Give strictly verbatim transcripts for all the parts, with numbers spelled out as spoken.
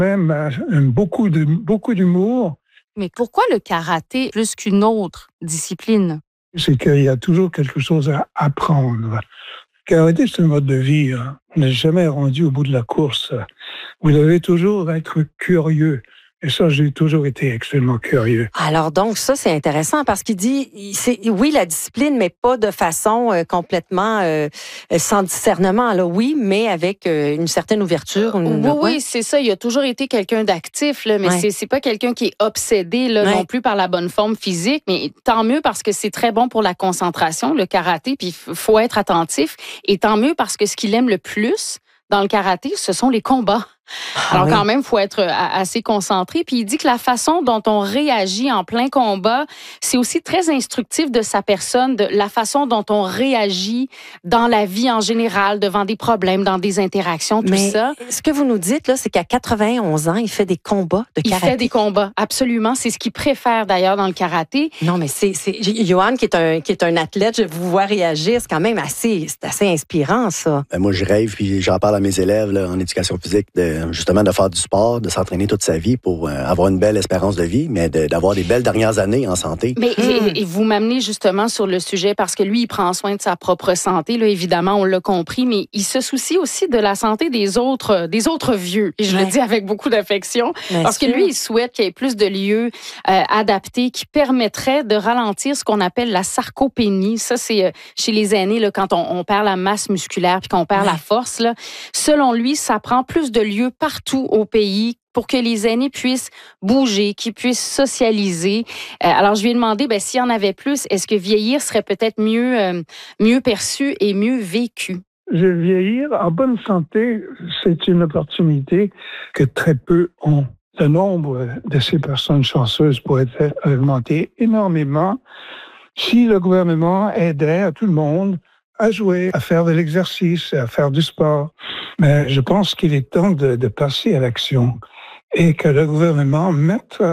Même euh, beaucoup de beaucoup d'humour. Mais pourquoi le karaté plus qu'une autre discipline? C'est qu'il y a toujours quelque chose à apprendre. Le karaté, c'est un mode de vie. Hein. On n'est jamais rendu au bout de la course. Vous devez toujours être curieux. Et ça, j'ai toujours été extrêmement curieux. Alors donc, ça, c'est intéressant parce qu'il dit, c'est, oui, la discipline, mais pas de façon euh, complètement euh, sans discernement. Là, oui, mais avec euh, une certaine ouverture. Une... Oui, ouais. oui, c'est ça. Il a toujours été quelqu'un d'actif, là, mais Ouais. c'est, c'est pas quelqu'un qui est obsédé là, Ouais. non plus par la bonne forme physique. Mais tant mieux parce que c'est très bon pour la concentration, le karaté, puis il faut être attentif. Et tant mieux parce que ce qu'il aime le plus dans le karaté, ce sont les combats. Alors, Ah oui. quand même, il faut être assez concentré. Puis, il dit que la façon dont on réagit en plein combat, c'est aussi très instructif de sa personne, de la façon dont on réagit dans la vie en général, devant des problèmes, dans des interactions, tout Mais ça. ce que vous nous dites, là, c'est qu'à quatre-vingt-onze ans, il fait des combats de Il karaté. fait des combats, absolument. C'est ce qu'il préfère, d'ailleurs, dans le karaté. Non, mais c'est, c'est Johan, qui est, un, qui est un athlète, je vous vois réagir, c'est quand même assez, c'est assez inspirant, ça. Ben moi, je rêve, puis j'en parle à mes élèves là, en éducation physique, de, justement de faire du sport, de s'entraîner toute sa vie pour euh, avoir une belle espérance de vie, mais de, d'avoir des belles dernières années en santé. Mais Hmm. et, et vous m'amenez justement sur le sujet parce que lui, il prend soin de sa propre santé. Là, évidemment, on l'a compris, mais il se soucie aussi de la santé des autres, des autres vieux. Et je Ouais. le dis avec beaucoup d'affection Bien parce sûr. que lui, il souhaite qu'il y ait plus de lieux euh, adaptés qui permettraient de ralentir ce qu'on appelle la sarcopénie. Ça, c'est euh, chez les aînés là, quand on, on perd la masse musculaire puis qu'on perd Ouais. la force. Là. Selon lui, ça prend plus de lieux partout au pays pour que les aînés puissent bouger, qu'ils puissent socialiser. Euh, alors, je lui ai demandé, ben, s'il y en avait plus, est-ce que vieillir serait peut-être mieux, euh, mieux perçu et mieux vécu? Je vieillir en bonne santé, c'est une opportunité que très peu ont. Le nombre de ces personnes chanceuses pourrait être augmenté énormément si le gouvernement aidait à tout le monde à jouer, à faire de l'exercice, à faire du sport. Mais je pense qu'il est temps de, de passer à l'action et que le gouvernement mette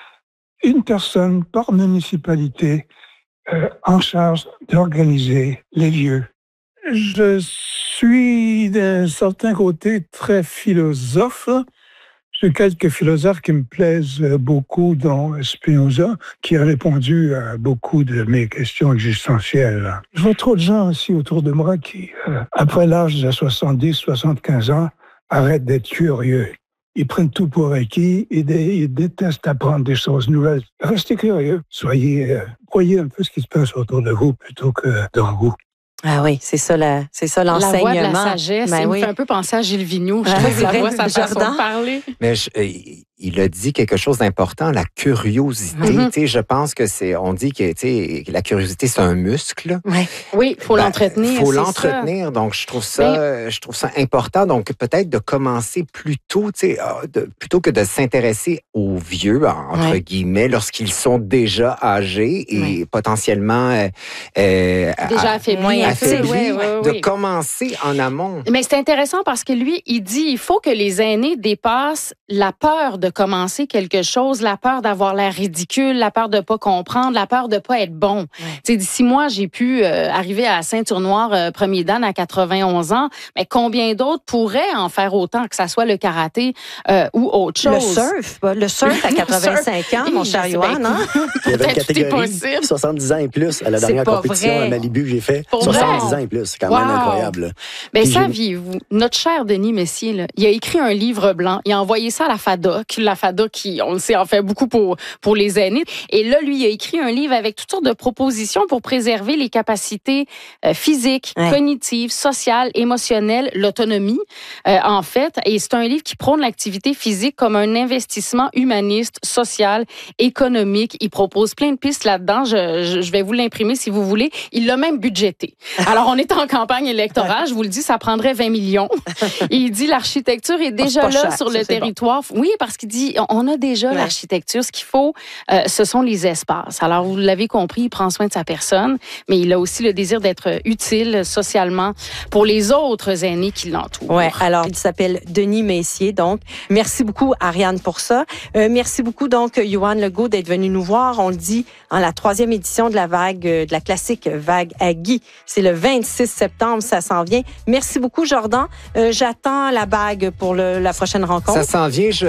une personne par municipalité euh, en charge d'organiser les lieux. Je suis d'un certain côté très philosophe. J'ai quelques philosophes qui me plaisent beaucoup, dont Spinoza, qui a répondu à beaucoup de mes questions existentielles. Je vois trop de gens aussi autour de moi qui, euh, après l'âge de soixante-dix, soixante-quinze ans, arrêtent d'être curieux. Ils prennent tout pour acquis et dé- ils détestent apprendre des choses nouvelles. Restez curieux. Soyez, euh, voyez un peu ce qui se passe autour de vous plutôt que dans vous. Ah oui, c'est ça, la, c'est ça l'enseignement. La voix de la sagesse, Ben il oui. me fait un peu penser à Gilles Vigneault. Je Ah, trouve c'est que la vrai, voix, sa façon Jordan. de parler. Mais je, euh, il a dit quelque chose d'important, la curiosité. Mm-hmm. Tu sais, je pense que c'est, on dit que, tu sais, que la curiosité c'est un muscle. Ouais. Oui, il faut Ben, l'entretenir. faut c'est l'entretenir. Donc je trouve ça, je trouve ça important. Donc peut-être de commencer plus tôt, tu sais, euh, de- plutôt que de s'intéresser aux vieux entre Ouais. guillemets lorsqu'ils sont déjà âgés et Ouais. potentiellement euh, euh, ça. Déjà affaibli. Ouais, un peu, affaiblis, ouais, ouais, de ouais. commencer en amont. Mais c'est intéressant parce que lui, il dit il faut que les aînés dépassent la peur de commencer quelque chose, la peur d'avoir l'air ridicule, la peur de pas comprendre, la peur de pas être bon. Ouais. Tu sais, d'ici moi, j'ai pu euh, arriver à ceinture noire euh, premier dan à quatre-vingt-onze ans, mais combien d'autres pourraient en faire autant, que ça soit le karaté euh, ou autre chose? Le surf, bah, le surf à Le quatre-vingt-cinq ans, mon surf. cher Hey, Johan, ben, hein? Il y avait une Peut-être tout est catégorie possible. soixante-dix ans et plus à la C'est dernière pas compétition vrai. à Malibu que j'ai fait. Pour soixante-dix vrai? ans et plus, c'est quand même Wow. incroyable. là. Mais Puis j'ai- saviez-vous, notre cher Denis Messier, là, il a écrit un livre blanc, il a envoyé ça à la FADOC, la FADOC qui, on le sait, en fait beaucoup pour, pour les aînés. Et là, lui, il a écrit un livre avec toutes sortes de propositions pour préserver les capacités euh, physiques, Ouais. cognitives, sociales, émotionnelles, l'autonomie, euh, en fait. Et c'est un livre qui prône l'activité physique comme un investissement humaniste, social, économique. Il propose plein de pistes là-dedans. Je, je, je vais vous l'imprimer si vous voulez. Il l'a même budgété. Alors, on est en campagne électorale. Je vous le dis, ça prendrait vingt millions. Et il dit l'architecture est déjà pas là cher, sur ça, le c'est bon. territoire. Oui, parce qu'il dit on a déjà Ouais. l'architecture. Ce qu'il faut, euh, ce sont les espaces. Alors, vous l'avez compris, il prend soin de sa personne, mais il a aussi le désir d'être utile socialement pour les autres aînés qui l'entourent. Ouais, alors il s'appelle Denis Messier, donc merci beaucoup Ariane pour ça. Euh, merci beaucoup donc Johan Legault d'être venu nous voir. On le dit en la troisième édition de la vague, euh, de la classique vague à Guy. C'est le vingt-six septembre, ça s'en vient. Merci beaucoup Jordan. Euh, j'attends la bague pour le, la prochaine rencontre. Ça s'en vient. Je